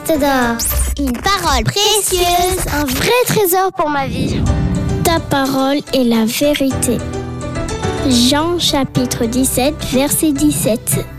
gouttes d'or. Une parole précieuse, un vrai trésor pour ma vie. Ta parole est la vérité. Jean chapitre 17, verset 17.